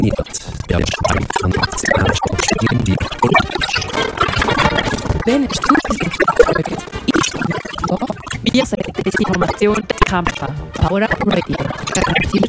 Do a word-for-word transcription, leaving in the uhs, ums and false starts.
definiert der Streit von Studien die Bene, studi io vi desinformazione campa, paura radio,